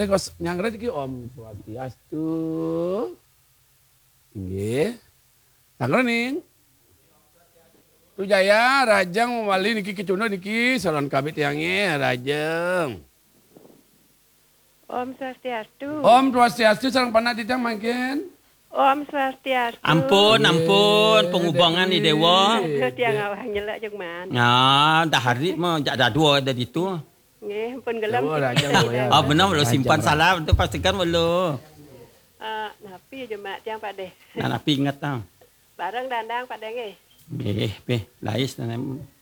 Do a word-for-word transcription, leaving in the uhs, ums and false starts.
Kos nyangret iki Om Swastiastu. Nggih. Sangrening. Tujaya Rajang wali niki kicuno niki salon kabit tiange Rajang. Om Swastiastu. Om Swastiastu sareng panatitiang mangken. Om Swastiastu. Ampun, ampun, pengubangan ni dewa. Tiang awak nyelak jeung man. Nah, dah hari mah jak dah dua ada itu. Nggih, pun gelam. Dewa Rajang Boya. Ah benar belum simpan Rajang. salah itu pastikan belum. Eh, napi aja mak tiang Pak Deh. Nah, tapi ingat tau. Bareng dandang Pak Deh nggih. Beh, beh, lais dan